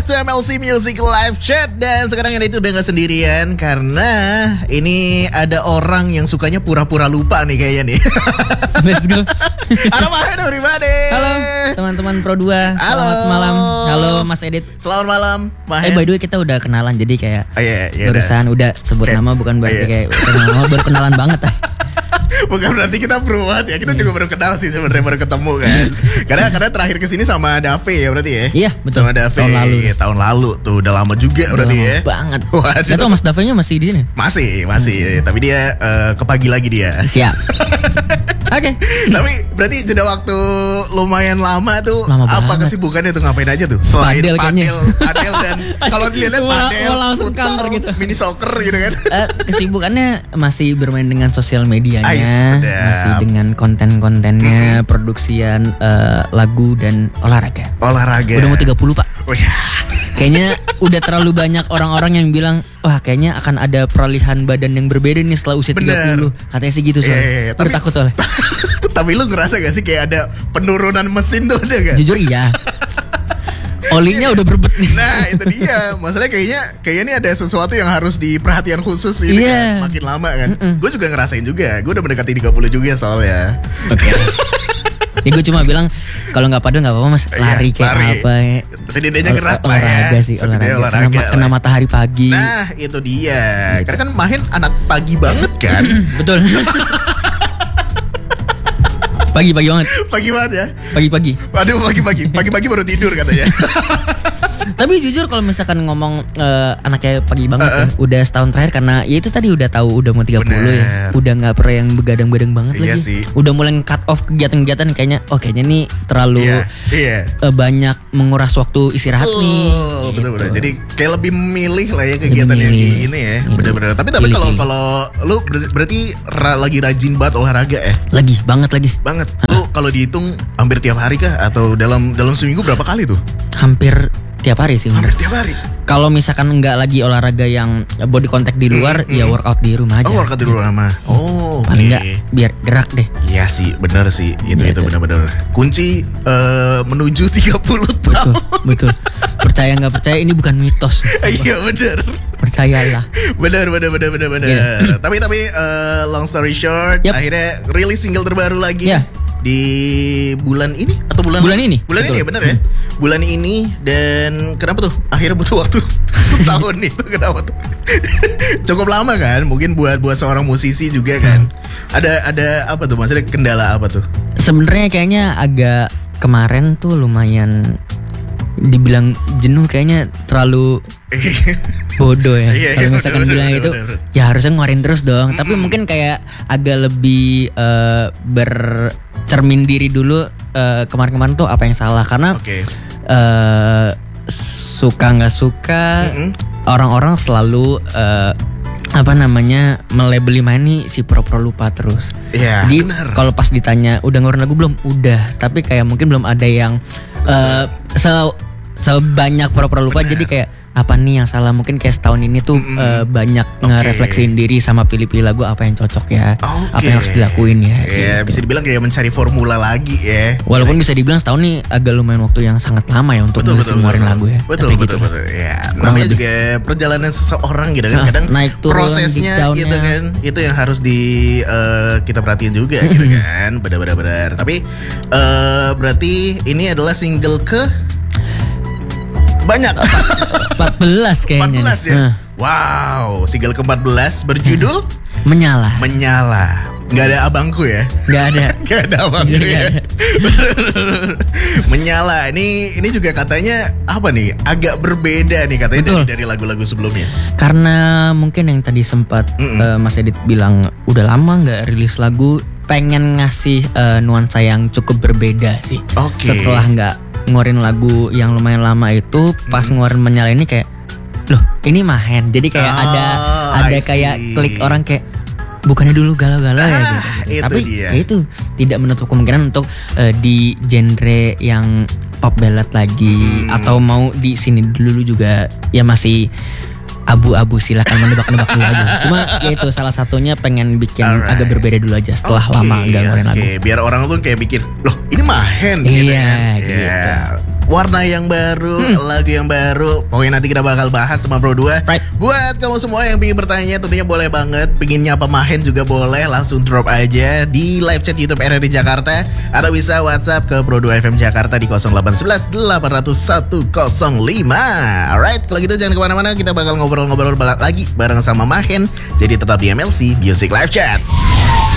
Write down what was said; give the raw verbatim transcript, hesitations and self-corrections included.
to M L C Music Live Chat. Dan sekarang ini itu udah gak sendirian, karena ini ada orang yang sukanya pura-pura lupa nih kayaknya nih. Let's go. Halo Mahen, everybody. Halo teman-teman Pro dua. Halo. Selamat malam. Halo Mas Edit. Selamat malam Mahen. Eh by the way kita udah kenalan, jadi kayak oh, iya, iya, barusan udah, udah sebut kayak, nama, bukan berarti iya. kayak kenal nama, baru kenalan banget. Bukan berarti kita beruat ya, kita juga baru kenal sih sebenarnya, baru ketemu kan. Karena karena terakhir kesini sama Dave ya berarti ya. Iya betul. Sama Dave tahun lalu. tahun lalu tuh, udah lama juga Udah berarti lama ya. Banget. Waduh. Gak tau Mas Dave-nya masih di sini? Masih, masih. Hmm. Tapi dia uh, ke pagi lagi dia. Siap. Oke. Okay. Tapi berarti jeda waktu lumayan lama tuh. Lama apa banget. kesibukannya tuh, ngapain aja tuh? Selain Padel padel, padel dan kalau dilihat padel, futsal, gitu. mini soccer gitu kan. Uh, kesibukannya masih bermain dengan sosial medianya, Ais, masih dengan konten-kontennya, hmm. produksian uh, lagu dan olahraga. Olahraga. Udah mau tiga puluh Pak. Oh, ya. Kayaknya udah terlalu banyak orang-orang yang bilang, wah kayaknya akan ada peralihan badan yang berbeda nih setelah usia Bener. tiga puluh. Katanya sih gitu soalnya. Yeah, yeah, yeah. Tapi, takut soalnya. Tapi lu ngerasa gak sih kayak ada penurunan mesin tuh, ada gak? Jujur iya. Olinya udah berbet nih. Nah itu dia. Masalahnya kayaknya Kayaknya ini ada sesuatu yang harus diperhatian khusus ini yeah. kan. Makin lama kan. Gue juga ngerasain juga. Gue udah mendekati tiga puluh juga soalnya. Oke okay. Ya gue cuma bilang kalau nggak padel nggak apa-apa Mas, lari kayak lari. apa ya. Setidaknya gerak lah ya. Olahraga sih, olahraga. olahraga Kena, kena matahari pagi. Nah itu dia. Karena kan Mahen anak pagi banget kan. Betul. Pagi-pagi banget. Pagi banget ya. Pagi-pagi. Waduh pagi-pagi. Pagi-pagi baru tidur katanya. Tapi jujur kalau misalkan ngomong uh, anaknya pagi banget uh-uh. ya, udah setahun terakhir, karena ya itu tadi udah tahu udah mau tiga puluh Bener. Ya. Udah gak pernah yang begadang-begadang banget iya lagi sih. Udah mulai cut off kegiatan-kegiatan kayaknya. Oh kayaknya nih terlalu iya, iya. Uh, banyak menguras waktu istirahat oh, nih betul, gitu. betul. Jadi kayak lebih memilih lah ya kegiatan yang di ini ya. Bener-bener. Tapi tapi kalau kalau lu ber- berarti ra- lagi rajin banget olahraga ya? Lagi banget lagi. Banget. Lu kalau dihitung hampir tiap hari kah? Atau dalam dalam seminggu berapa kali tuh? Hampir tiap hari sih. Hampir tiap hari. Kalau misalkan nggak lagi olahraga yang body contact di luar, mm, mm. ya workout di rumah aja. Oh workout di rumah mah. Oh paling okay. nggak biar gerak deh. Iya sih, benar sih. Itu ya, itu benar-benar kunci uh, menuju tiga puluh tahun. Betul, betul. Percaya nggak percaya ini bukan mitos. Iya benar. Percayalah. Benar benar benar benar benar. Yeah. Tapi tapi uh, long story short, yep. akhirnya rilis single terbaru lagi. Yeah. Di bulan ini atau bulan bulan ini bulan betul. Ini ya bener ya bulan ini. Dan kenapa tuh akhirnya butuh waktu setahun itu, kenapa tuh? Cukup lama kan mungkin buat buat seorang musisi juga kan. Ada ada apa tuh maksudnya, kendala apa tuh? Sebenarnya kayaknya agak kemarin tuh lumayan dibilang jenuh, kayaknya terlalu bodoh ya. Iya, kalau misalkan bener, bilang bener, itu bener. Ya harusnya ngeluarin terus dong. Mm-hmm. Tapi mungkin kayak agak lebih uh, bercermin diri dulu uh, kemarin-kemarin tuh apa yang salah. Karena okay. uh, suka gak suka mm-hmm. orang-orang selalu uh, apa namanya melabeli main nih si pro-pro lupa terus. Iya. Jadi kalau pas ditanya udah ngeluarin lagu belum? Udah. Tapi kayak mungkin belum ada yang uh, se sebanyak pro-pro lupa. Bener. Jadi kayak apa nih yang salah? Mungkin kayak setahun ini tuh mm-hmm. uh, banyak okay. ngerefleksiin diri sama pilih-pilih lagu apa yang cocok ya, okay. apa yang harus dilakuin ya. Ya yeah, gitu. Bisa dibilang kayak mencari formula lagi ya. Walaupun bisa dibilang setahun nih agak lumayan waktu yang sangat lama ya untuk ngeluarin lagu ya. Betul betul gitu betul. Ya, namanya lebih. Juga perjalanan seseorang gitu kan. Nah, kadang naik turun, prosesnya gitu kan. Itu yang harus di uh, kita perhatiin juga gitu kan. Benar-benar. Tapi uh, berarti ini adalah single ke banyak empat belas kayaknya. empat belas ya. Nah. Wow, single ke empat belas berjudul Menyala. Menyala. Gak ada abangku ya? Gak ada. Gak ada abangku ya. Menyala. Ini ini juga katanya apa nih? Agak berbeda nih katanya dari, dari lagu-lagu sebelumnya. Karena mungkin yang tadi sempat uh, Mas Edit bilang udah lama nggak rilis lagu, pengen ngasih uh, nuansa yang cukup berbeda sih. Oke. Okay. Setelah nggak ngeluarin lagu yang lumayan lama itu, pas hmm. ngeluarin Menyala ini kayak, loh ini Mahen. Jadi kayak oh, ada ada kayak klik orang kayak bukannya dulu galau-galau ah, ya gitu. Itu tapi dia. Ya itu tidak menutup kemungkinan untuk uh, di genre yang pop ballad lagi hmm. atau mau di sini dulu juga ya masih abu-abu, silakan menebak-nebak dulu aja. Cuma ya itu salah satunya pengen bikin Alright. agak berbeda dulu aja setelah okay, lama enggak ngeluarin okay. lagu. Biar orang tuh kayak pikir, loh ini Mahen iya, gitu kan. Gitu. Yeah. warna yang baru, hmm. lagu yang baru. Pokoknya nanti kita bakal bahas teman Pro dua. Right. Buat kamu semua yang ingin bertanya tentunya boleh banget. Pengen nyapa Mahen juga boleh, langsung drop aja di live chat YouTube R R D Jakarta. Atau bisa WhatsApp ke Pro dua F M Jakarta di nol delapan satu satu delapan nol satu nol lima. Alright, kalau gitu jangan kemana-mana, kita bakal ngobrol-ngobrol lagi bareng sama Mahen. Jadi tetap di M L C Music Live Chat.